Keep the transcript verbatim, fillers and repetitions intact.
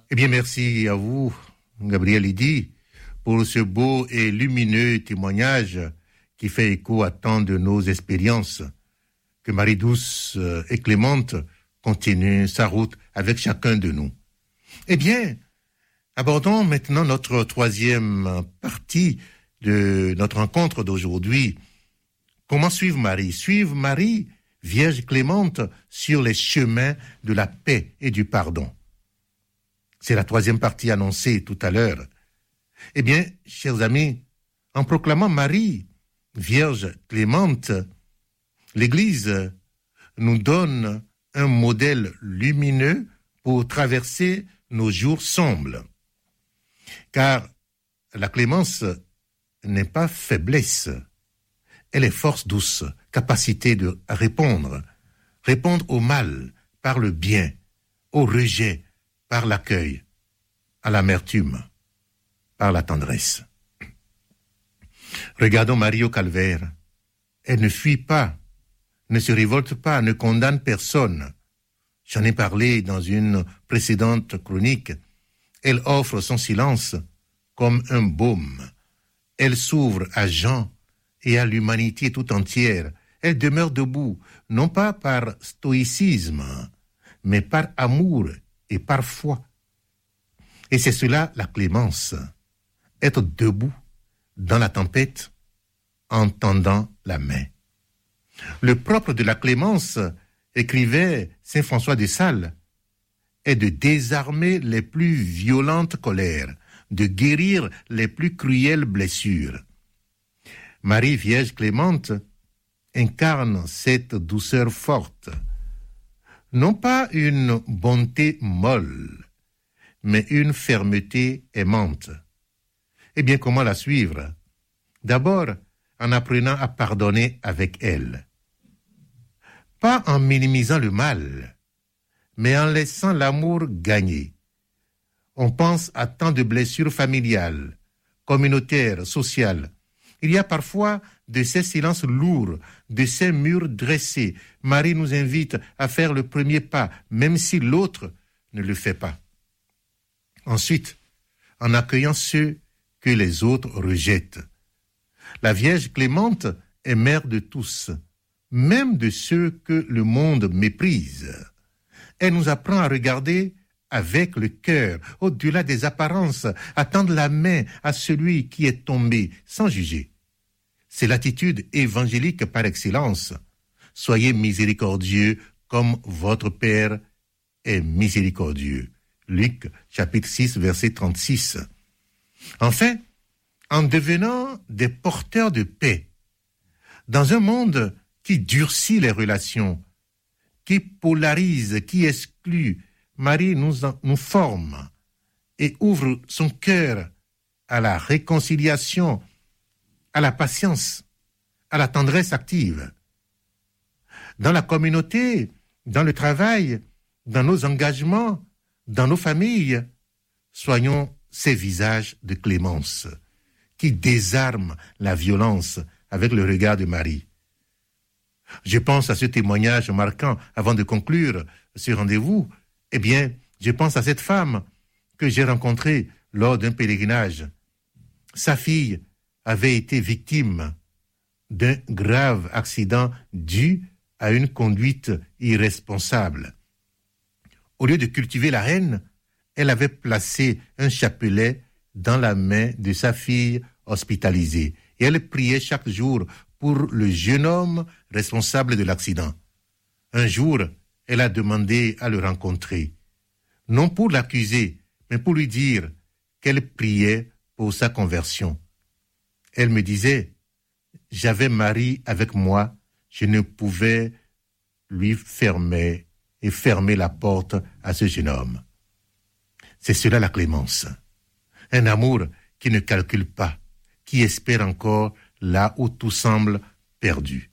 Eh bien, merci à vous, Gabriel Idi, pour ce beau et lumineux témoignage qui fait écho à tant de nos expériences. Que Marie douce et clémente continue sa route avec chacun de nous. Eh bien, abordons maintenant notre troisième partie de notre rencontre d'aujourd'hui. Comment suivre Marie? Suivre Marie, Vierge clémente, sur les chemins de la paix et du pardon. C'est la troisième partie annoncée tout à l'heure. Eh bien, chers amis, en proclamant Marie, Vierge clémente, l'Église nous donne un modèle lumineux pour traverser nos jours sombres. Car la clémence n'est pas faiblesse, elle est force douce, capacité de répondre, répondre au mal par le bien, au rejet par l'accueil, à l'amertume par la tendresse. Regardons Marie au calvaire. Elle ne fuit pas, ne se révolte pas, ne condamne personne. J'en ai parlé dans une précédente chronique. Elle offre son silence comme un baume. Elle s'ouvre à Jean et à l'humanité tout entière. Elle demeure debout, non pas par stoïcisme, mais par amour et par foi. Et c'est cela la clémence. Être debout dans la tempête en tendant la main. Le propre de la clémence, écrivait saint François de Sales, est de désarmer les plus violentes colères, de guérir les plus cruelles blessures. Marie Vierge clémente incarne cette douceur forte, non pas une bonté molle, mais une fermeté aimante. Eh bien, comment la suivre? D'abord, en apprenant à pardonner avec elle. Pas en minimisant le mal, mais en laissant l'amour gagner. On pense à tant de blessures familiales, communautaires, sociales. Il y a parfois de ces silences lourds, de ces murs dressés. Marie nous invite à faire le premier pas, même si l'autre ne le fait pas. Ensuite, en accueillant ceux que les autres rejettent. La Vierge clémente est mère de tous, même de ceux que le monde méprise. Elle nous apprend à regarder avec le cœur, au-delà des apparences, à tendre la main à celui qui est tombé, sans juger. C'est l'attitude évangélique par excellence. Soyez miséricordieux comme votre Père est miséricordieux. Luc, chapitre six, verset trente-six. Enfin, en devenant des porteurs de paix, dans un monde qui durcit les relations, qui polarise, qui exclut, Marie nous, en, nous forme et ouvre son cœur à la réconciliation, à la patience, à la tendresse active. Dans la communauté, dans le travail, dans nos engagements, dans nos familles, soyons ces visages de clémence qui désarment la violence avec le regard de Marie. Je pense à ce témoignage marquant avant de conclure ce rendez-vous. Eh bien, je pense à cette femme que j'ai rencontrée lors d'un pèlerinage. Sa fille avait été victime d'un grave accident dû à une conduite irresponsable. Au lieu de cultiver la haine, elle avait placé un chapelet dans la main de sa fille hospitalisée et elle priait chaque jour pour le jeune homme responsable de l'accident. Un jour, elle a demandé à le rencontrer, non pour l'accuser, mais pour lui dire qu'elle priait pour sa conversion. Elle me disait, j'avais Marie avec moi, je ne pouvais lui fermer et fermer la porte à ce jeune homme. C'est cela la clémence. Un amour qui ne calcule pas, qui espère encore là où tout semble perdu.